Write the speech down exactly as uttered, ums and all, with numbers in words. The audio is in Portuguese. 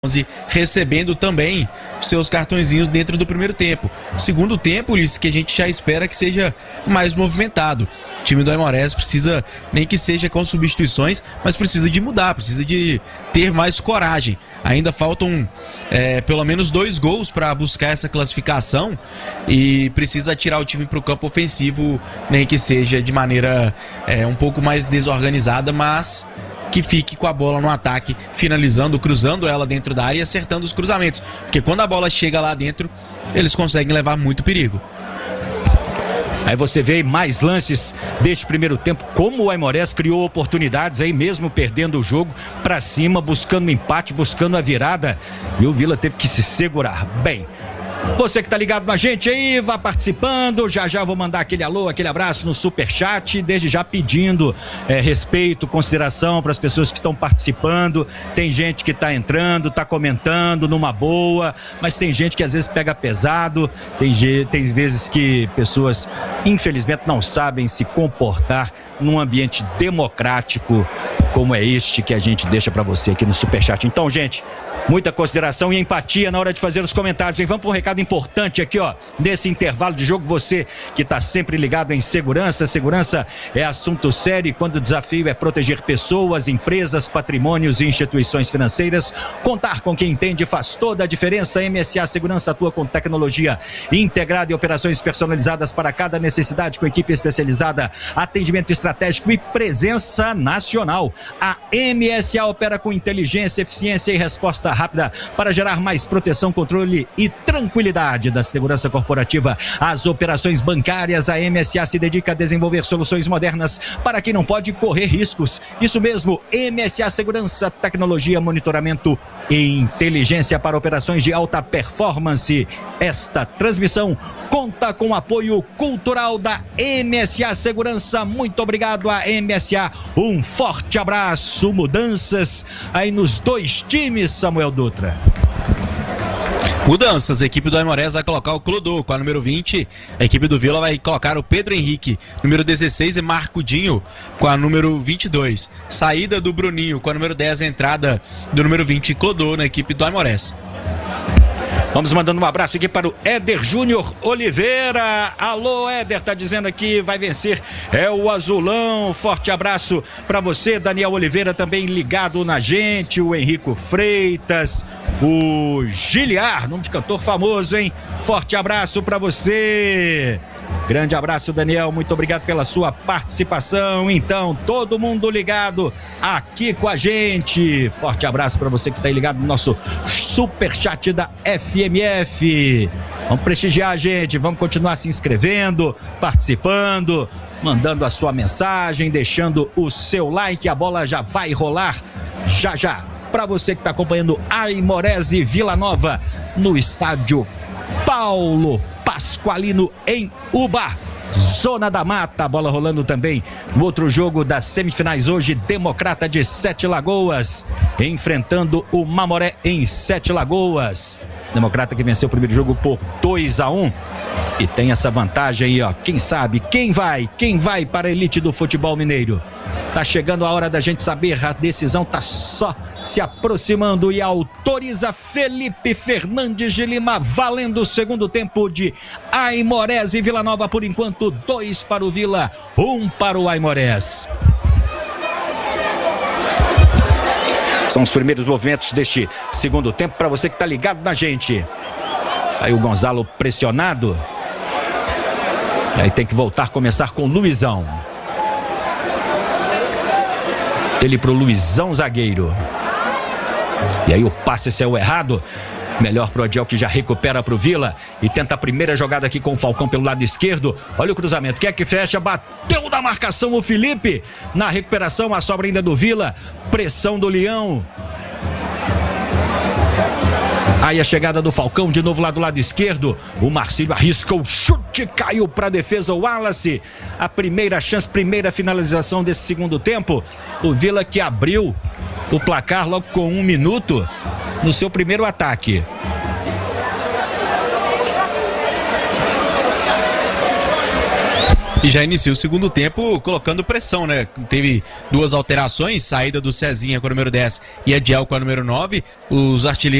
recebendo também seus cartõezinhos dentro do primeiro tempo. Segundo tempo, Ulisses, que a gente já espera que seja mais movimentado. O time do Aimorés precisa, nem que seja com substituições, mas precisa de mudar, precisa de ter mais coragem. Ainda faltam é, pelo menos dois gols para buscar essa classificação e precisa tirar o time para o campo ofensivo, nem que seja de maneira é, um pouco mais desorganizada, mas que fique com a bola no ataque, finalizando, cruzando ela dentro da área e acertando os cruzamentos. Porque quando a bola chega lá dentro, eles conseguem levar muito perigo. Aí você vê mais lances deste primeiro tempo, como o Aimorés criou oportunidades aí mesmo perdendo o jogo para cima, buscando o empate, buscando a virada, e o Vila teve que se segurar bem. Você que tá ligado com a gente aí, vá participando. Já já vou mandar aquele alô, aquele abraço no superchat, desde já pedindo é, respeito, consideração para as pessoas que estão participando. Tem gente que tá entrando, tá comentando numa boa, mas tem gente que às vezes pega pesado. Tem, tem vezes que pessoas infelizmente não sabem se comportar num ambiente democrático como é este que a gente deixa para você aqui no superchat. Então, gente, muita consideração e empatia na hora de fazer os comentários. E vamos para um recado importante aqui, ó, nesse intervalo de jogo. Você que está sempre ligado em segurança. Segurança é assunto sério quando o desafio é proteger pessoas, empresas, patrimônios e instituições financeiras. Contar com quem entende faz toda a diferença. M S A Segurança atua com tecnologia integrada e operações personalizadas para cada necessidade, com equipe especializada, atendimento estratégico e presença nacional. A M S A opera com inteligência, eficiência e resposta rápida para gerar mais proteção, controle e tranquilidade da segurança corporativa. As operações bancárias, a M S A se dedica a desenvolver soluções modernas para quem não pode correr riscos. Isso mesmo, M S A Segurança, tecnologia, monitoramento e inteligência para operações de alta performance. Esta transmissão conta com o apoio cultural da M S A Segurança. Muito obrigado a M S A. Um forte abraço. Mudanças aí nos dois times, Samuel Dutra. Mudanças, a equipe do Aimorés vai colocar o Clodô com a número vinte, a equipe do Vila vai colocar o Pedro Henrique, número dezesseis, e Marco Dinho com a número vinte e dois. Saída do Bruninho com a número dez, a entrada do número vinte, Clodô, na equipe do Aimorés. Vamos mandando um abraço aqui para o Éder Júnior Oliveira. Alô, Éder, tá dizendo aqui, vai vencer, é o Azulão. Forte abraço para você, Daniel Oliveira, também ligado na gente, o Henrico Freitas, o Giliar, nome de cantor famoso, hein? Forte abraço para você. Grande abraço, Daniel, muito obrigado pela sua participação. Então, todo mundo ligado aqui com a gente. Forte abraço para você que está aí ligado no nosso superchat da F M F. Vamos prestigiar a gente, vamos continuar se inscrevendo, participando, mandando a sua mensagem, deixando o seu like. A bola já vai rolar já já. Para você que está acompanhando Aimorés e Vila Nova no estádio Paulo Pasqualino em Uba, Zona da Mata. Bola rolando também no outro jogo das semifinais hoje, Democrata de Sete Lagoas enfrentando o Mamoré em Sete Lagoas. Democrata que venceu o primeiro jogo por dois a um e tem essa vantagem aí, ó. Quem sabe, quem vai, quem vai para a elite do futebol mineiro? Tá chegando a hora da gente saber, a decisão tá só se aproximando e autoriza Felipe Fernandes de Lima, valendo o segundo tempo de Aimorés e Vila Nova. Por enquanto, dois para o Vila, um para o Aimorés. São os primeiros movimentos deste segundo tempo para você que tá ligado na gente. Aí o Gonzalo pressionado. Aí tem que voltar, começar com o Luizão. Ele pro Luizão, zagueiro. E aí o passe saiu errado. Melhor pro Adiel, que já recupera pro Vila e tenta a primeira jogada aqui com o Falcão pelo lado esquerdo. Olha o cruzamento, quer que fecha, bateu da marcação o Felipe. Na recuperação, a sobra ainda do Vila. Pressão do Leão. Aí a chegada do Falcão, de novo lá do lado esquerdo. O Marcílio arrisca o chute, caiu para a defesa o Wallace. A primeira chance, primeira finalização desse segundo tempo. O Vila que abriu o placar logo com um minuto no seu primeiro ataque. E já inicia o segundo tempo colocando pressão, né? Teve duas alterações, saída do Cezinha com o número dez e Ediel com a número nove. Os artilheiros